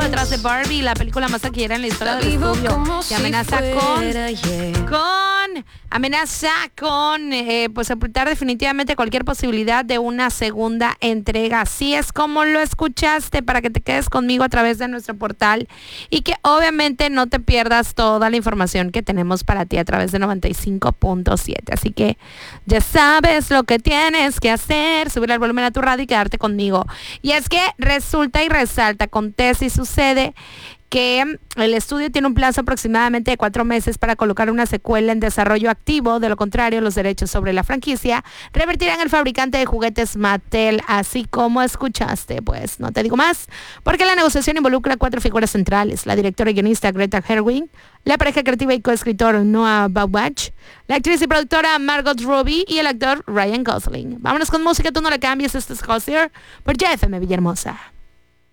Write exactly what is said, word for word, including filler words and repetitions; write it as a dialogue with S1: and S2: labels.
S1: detrás de Barbie, la película más taquillera en la historia del estudio, que amenaza con, con, amenaza con, eh, pues sepultar definitivamente cualquier posibilidad de una segunda entrega. Así es como lo escuchaste, para que te quedes conmigo a través de nuestro portal y que obviamente no te pierdas toda la información que tenemos para ti a través de noventa y cinco punto siete. Así que ya sabes lo que tienes que hacer, subir el volumen a tu radio y quedarte conmigo. Y es que resulta y resalta, acontece y sucede que el estudio tiene un plazo aproximadamente de cuatro meses para colocar una secuela en desarrollo activo. De lo contrario, los derechos sobre la franquicia revertirán al fabricante de juguetes Mattel, así como escuchaste. Pues no te digo más, porque la negociación involucra cuatro figuras centrales: la directora y guionista Greta Gerwig, la pareja creativa y coescritor Noah Baumbach, la actriz y productora Margot Robbie y el actor Ryan Gosling. Vámonos con música, tú no la cambies. Este es Hozier por J F M Villahermosa.